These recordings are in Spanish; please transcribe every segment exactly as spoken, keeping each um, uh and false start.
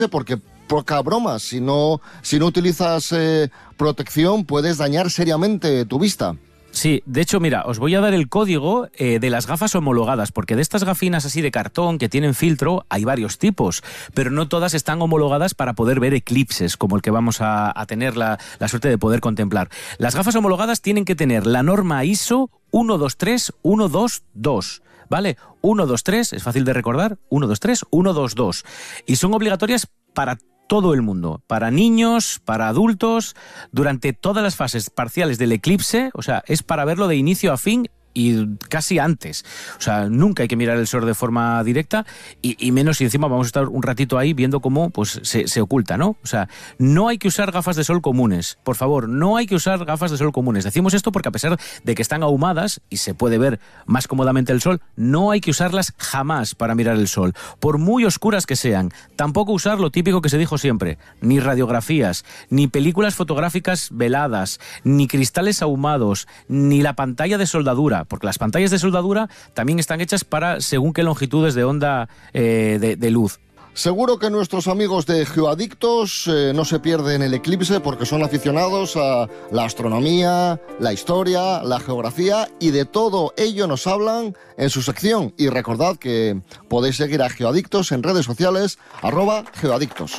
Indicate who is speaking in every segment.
Speaker 1: porque poca broma, si no, si no utilizas eh, protección puedes dañar seriamente tu vista.
Speaker 2: Sí, de hecho, mira, os voy a dar el código eh, de las gafas homologadas, porque de estas gafinas así de cartón que tienen filtro hay varios tipos, pero no todas están homologadas para poder ver eclipses, como el que vamos a, a tener la, la suerte de poder contemplar. Las gafas homologadas tienen que tener la norma I S O uno dos tres uno dos dos. ¿Vale? uno dos tres, es fácil de recordar, uno dos tres uno dos dos. Y son obligatorias para todo el mundo, para niños, para adultos, durante todas las fases parciales del eclipse, o sea, es para verlo de inicio a fin y casi antes. O sea, nunca hay que mirar el sol de forma directa y, y menos si encima vamos a estar un ratito ahí viendo cómo pues, se, se oculta, ¿no? O sea, no hay que usar gafas de sol comunes. Por favor, no hay que usar gafas de sol comunes. Decimos esto porque a pesar de que están ahumadas y se puede ver más cómodamente el sol, no hay que usarlas jamás para mirar el sol, por muy oscuras que sean. Tampoco usar lo típico que se dijo siempre, ni radiografías, ni películas fotográficas veladas, ni cristales ahumados, ni la pantalla de soldadura, porque las pantallas de soldadura también están hechas para según qué longitudes de onda eh, de, de luz.
Speaker 1: Seguro que nuestros amigos de Geoadictos eh, no se pierden el eclipse porque son aficionados a la astronomía, la historia, la geografía y de todo ello nos hablan en su sección. Y recordad que podéis seguir a Geoadictos en redes sociales, arroba Geoadictos.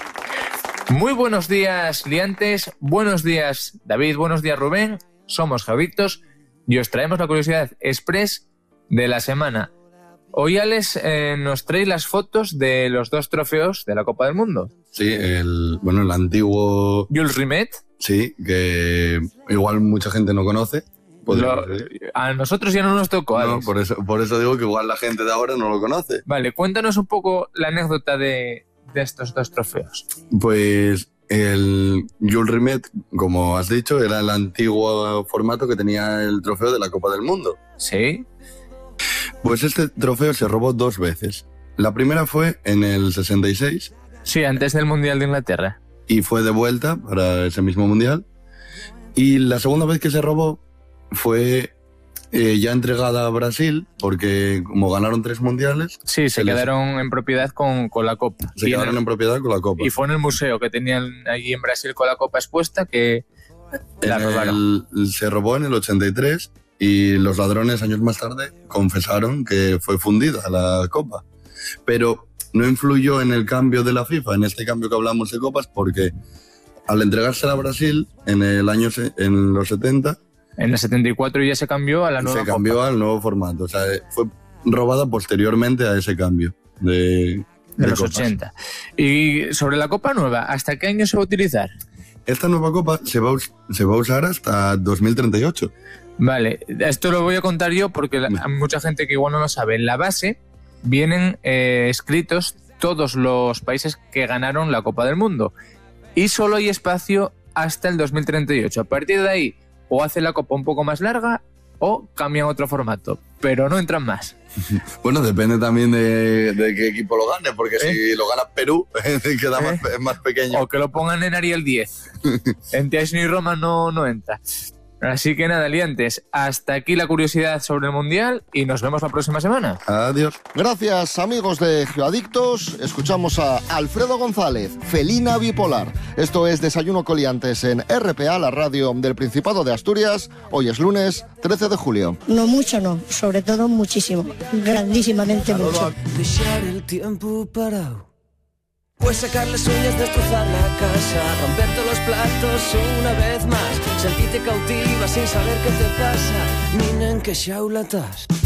Speaker 3: Muy buenos días, liantes. Buenos días, David. Buenos días, Rubén. Somos Geoadictos y os traemos la curiosidad express de la semana. Hoy Alex eh, nos trae las fotos de los dos trofeos de la Copa del Mundo.
Speaker 4: Sí, el, bueno, el antiguo...
Speaker 3: Jules Rimet.
Speaker 4: Sí, que igual mucha gente no conoce.
Speaker 3: Lo, a nosotros ya no nos tocó, Alex.
Speaker 4: No, por eso, por eso digo que igual la gente de ahora no lo conoce.
Speaker 3: Vale, cuéntanos un poco la anécdota de, de estos dos trofeos.
Speaker 4: Pues el Jules Rimet, como has dicho, era el antiguo formato que tenía el trofeo de la Copa del Mundo.
Speaker 3: Sí.
Speaker 4: Pues este trofeo se robó dos veces. La primera fue en el sesenta y seis.
Speaker 3: Sí, antes del Mundial de Inglaterra.
Speaker 4: Y fue de vuelta para ese mismo Mundial. Y la segunda vez que se robó fue eh, ya entregada a Brasil, porque como ganaron tres mundiales...
Speaker 3: Sí, se, se quedaron les... en propiedad con, con la Copa.
Speaker 4: Se y quedaron en, el, en propiedad con la Copa.
Speaker 3: Y fue en el museo que tenían allí en Brasil con la Copa expuesta que la
Speaker 4: en
Speaker 3: robaron.
Speaker 4: El, se robó en el ochenta y tres y los ladrones años más tarde confesaron que fue fundida la Copa. Pero no influyó en el cambio de la FIFA, en este cambio que hablamos de copas, porque al entregársela a Brasil en el año en los setenta...
Speaker 3: En el setenta y cuatro ya se cambió a la nueva
Speaker 4: Se cambió
Speaker 3: Copa.
Speaker 4: al nuevo formato. O sea, fue robada posteriormente a ese cambio de,
Speaker 3: de, de los
Speaker 4: copas.
Speaker 3: ochenta. Y sobre la Copa nueva, ¿hasta qué año se va a utilizar?
Speaker 4: Esta nueva Copa se va, se va a usar hasta dos mil treinta y ocho.
Speaker 3: Vale, esto lo voy a contar yo porque hay mucha gente que igual no lo sabe. En la base vienen eh, escritos todos los países que ganaron la Copa del Mundo y solo hay espacio hasta el dos mil treinta y ocho. A partir de ahí o hace la Copa un poco más larga o cambian otro formato, pero no entran más.
Speaker 4: Bueno, depende también de, de qué equipo lo gane, porque ¿Eh? si lo gana Perú, queda
Speaker 3: ¿Eh?
Speaker 4: más, más pequeño.
Speaker 3: O que lo pongan en Ariel diez. En Tiesno y Roma no, no entra. Así que nada, liantes, hasta aquí la curiosidad sobre el Mundial y nos vemos la próxima semana.
Speaker 4: Adiós.
Speaker 1: Gracias, amigos de Geoadictos. Escuchamos a Alfredo González, Felina Bipolar. Esto es Desayuno Coliantes en R P A, la radio del Principado de Asturias. Hoy es lunes trece de julio.
Speaker 5: No mucho, no. Sobre todo muchísimo. Grandísimamente mucho.
Speaker 6: Dejar el tiempo parado. Pues sacar las uñas, destrozar la casa, romper todos los platos una vez más, sentirte cautiva sin saber qué te pasa, nina en que xaula estás.